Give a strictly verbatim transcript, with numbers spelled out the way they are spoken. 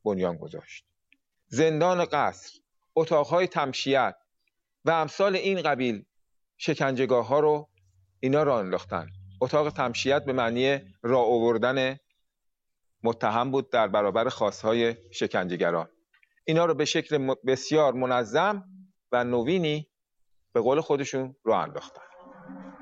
بنیان گذاشت. زندان قصر، اتاقهای تمشیت و امثال این قبیل شکنجهگاه ها رو اینا راه انداختن. اتاق تمشیت به معنی راه آوردن متهم بود در برابر خواستهای شکنجهگران. اینا رو به شکل بسیار منظم و نوینی به قول خودشون راه انداختن.